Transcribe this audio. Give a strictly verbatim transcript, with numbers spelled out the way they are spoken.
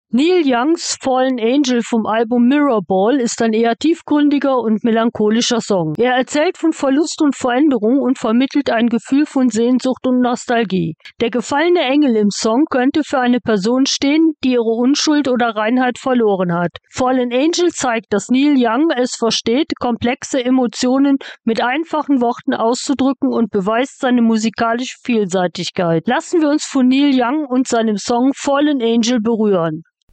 Neil Youngs Fallen Angel vom Album Mirrorball ist ein eher tiefgründiger und melancholischer Song. Er erzählt von Verlust und Veränderung und vermittelt ein Gefühl von Sehnsucht und Nostalgie. Der gefallene Engel im Song könnte für eine Person stehen, die ihre Unschuld oder Reinheit verloren hat. Fallen Angel zeigt, dass Neil Young es versteht, komplexe Emotionen mit einfachen Worten auszudrücken und beweist seine musikalische Vielseitigkeit. Lassen wir uns von Neil Young und seinem Song Fallen Angel berühren.